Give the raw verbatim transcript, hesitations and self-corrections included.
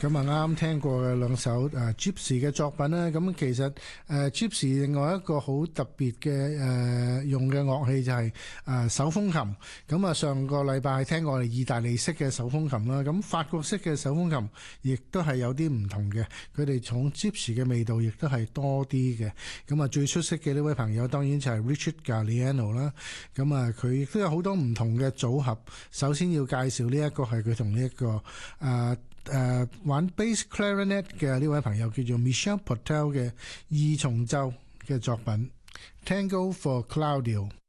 咁啊啱聽過嘅兩首誒 Gypsy 嘅作品啦。咁其實誒 Gypsy 另外一個好特別嘅誒用嘅樂器就係誒手風琴。咁啊上個禮拜聽過我哋意大利式嘅手風琴啦，咁法國式嘅手風琴亦都係有啲唔同嘅，佢哋從 Gypsy 嘅味道亦都係多啲嘅。咁啊最出色嘅呢位朋友當然就係 Richard Galliano 啦。咁啊佢亦都有好多唔同嘅組合。首先要介紹呢一個係佢同呢一個誒誒、uh, 玩 bass clarinet 嘅呢位朋友叫做 Michel Potel 嘅二重奏嘅作品 Tango for Claudio。